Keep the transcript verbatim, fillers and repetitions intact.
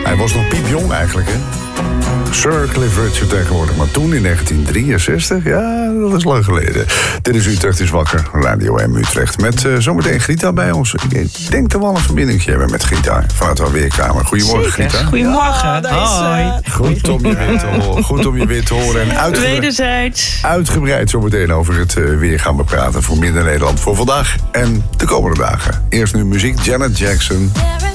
Hij was nog piepjong eigenlijk, hè? Sir Cliff Richard tegenwoordig. Maar toen in negentien drieënzestig, ja, dat is lang geleden. Dit is Utrecht is wakker, Radio M Utrecht. Met uh, zometeen Grita bij ons. Ik denk dat we al een verbindingje hebben met Grita vanuit de Weerkamer. Goedemorgen, Zeker. Grita. Goedemorgen. Ja, Hoi. uh... Goed om je weer te horen. Goed om je weer te horen. En uitgebreid, Wederzijds. uitgebreid zometeen over het uh, weer gaan we praten voor Midden-Nederland voor vandaag en de komende dagen. Eerst nu muziek, Janet Jackson.